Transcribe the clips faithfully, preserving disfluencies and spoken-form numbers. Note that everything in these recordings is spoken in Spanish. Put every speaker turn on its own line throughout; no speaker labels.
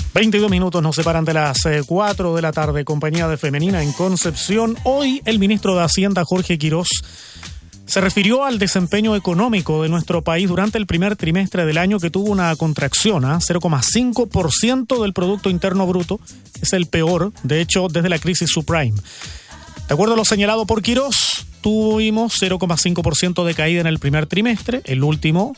veintidós minutos nos separan de las cuatro de la tarde, compañía de Femenina en Concepción. Hoy el ministro de Hacienda, Jorge Quirós, se refirió al desempeño económico de nuestro país durante el primer trimestre del año, que tuvo una contracción a ¿eh? cero coma cinco por ciento del Producto Interno Bruto. Es el peor, de hecho, desde la crisis subprime. De acuerdo a lo señalado por Quirós, tuvimos cero coma cinco por ciento de caída en el primer trimestre. El último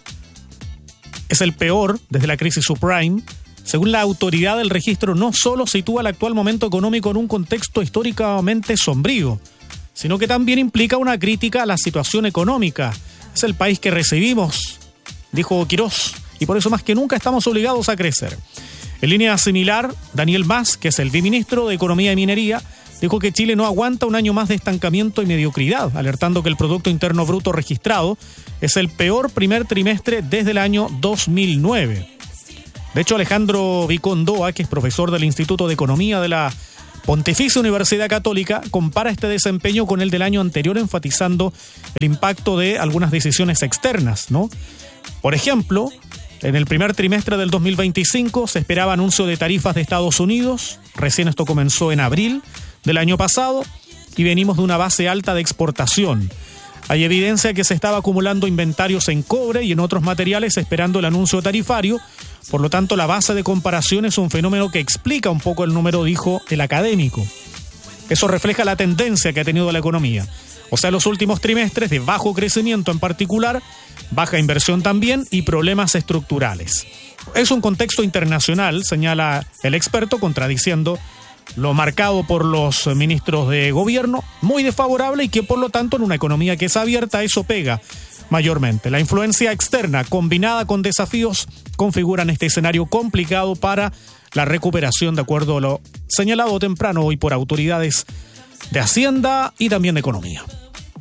es el peor desde la crisis subprime. Según la autoridad, el registro no solo sitúa el actual momento económico en un contexto históricamente sombrío, sino que también implica una crítica a la situación económica. Es el país que recibimos, dijo Quirós, y por eso más que nunca estamos obligados a crecer. En línea similar, Daniel Mas, que es el viceministro de Economía y Minería, dijo que Chile no aguanta un año más de estancamiento y mediocridad, alertando que el Producto Interno Bruto registrado es el peor primer trimestre desde el año dos mil nueve. De hecho, Alejandro Vicondoa, que es profesor del Instituto de Economía de la Pontificia Universidad Católica, compara este desempeño con el del año anterior, enfatizando el impacto de algunas decisiones externas, ¿no? Por ejemplo, en el primer trimestre del dos mil veinticinco se esperaba anuncio de tarifas de Estados Unidos. Recién esto comenzó en abril del año pasado y venimos de una base alta de exportación. Hay evidencia que se estaba acumulando inventarios en cobre y en otros materiales esperando el anuncio tarifario. Por lo tanto, la base de comparación es un fenómeno que explica un poco el número, dijo el académico. Eso refleja la tendencia que ha tenido la economía. O sea, los últimos trimestres de bajo crecimiento en particular, baja inversión también y problemas estructurales. Es un contexto internacional, señala el experto, contradiciendo lo marcado por los ministros de gobierno, muy desfavorable, y que por lo tanto en una economía que es abierta eso pega mayormente. La influencia externa combinada con desafíos configuran este escenario complicado para la recuperación, de acuerdo a lo señalado temprano hoy por autoridades de Hacienda y también de Economía.